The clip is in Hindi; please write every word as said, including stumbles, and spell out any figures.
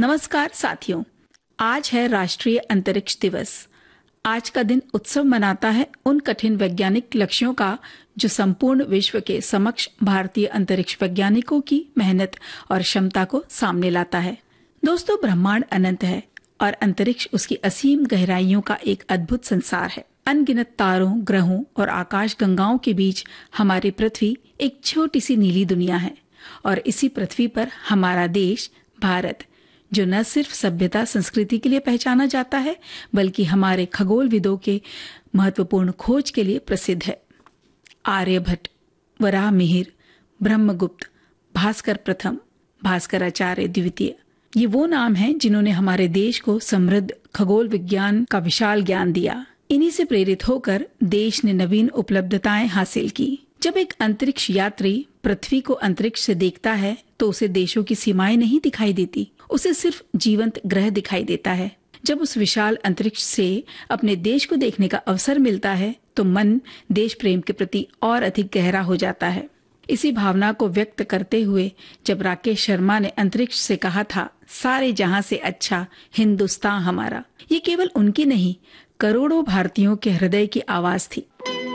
नमस्कार साथियों, आज है राष्ट्रीय अंतरिक्ष दिवस। आज का दिन उत्सव मनाता है उन कठिन वैज्ञानिक लक्ष्यों का जो संपूर्ण विश्व के समक्ष भारतीय अंतरिक्ष वैज्ञानिकों की मेहनत और क्षमता को सामने लाता है। दोस्तों, ब्रह्मांड अनंत है और अंतरिक्ष उसकी असीम गहराइयों का एक अद्भुत संसार है। अनगिनत तारों, ग्रहों और आकाश गंगाओं के बीच हमारी पृथ्वी एक छोटी सी नीली दुनिया है और इसी पृथ्वी पर हमारा देश भारत, जो न सिर्फ सभ्यता संस्कृति के लिए पहचाना जाता है बल्कि हमारे खगोलविदों के महत्वपूर्ण खोज के लिए प्रसिद्ध है। आर्यभट्ट, वराहमिहिर, ब्रह्मगुप्त, भास्कर प्रथम, भास्कराचार्य द्वितीय, ये वो नाम हैं जिन्होंने हमारे देश को समृद्ध खगोल विज्ञान का विशाल ज्ञान दिया। इन्हीं से प्रेरित होकर देश ने नवीन उपलब्धताएं हासिल की। जब एक अंतरिक्ष यात्री पृथ्वी को अंतरिक्ष से देखता है तो उसे देशों की सीमाएं नहीं दिखाई देती, उसे सिर्फ जीवंत ग्रह दिखाई देता है। जब उस विशाल अंतरिक्ष से अपने देश को देखने का अवसर मिलता है तो मन देश प्रेम के प्रति और अधिक गहरा हो जाता है। इसी भावना को व्यक्त करते हुए जब राकेश शर्मा ने अंतरिक्ष से कहा था, सारे जहां से अच्छा हिंदुस्तान हमारा, ये केवल उनकी नहीं, करोड़ों भारतीयों के हृदय की आवाज थी।